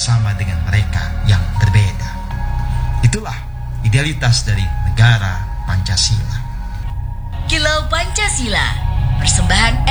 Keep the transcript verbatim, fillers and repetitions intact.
bersama dengan mereka yang berbeda. Itulah idealitas dari negara Pancasila. Kilau Pancasila, persembahan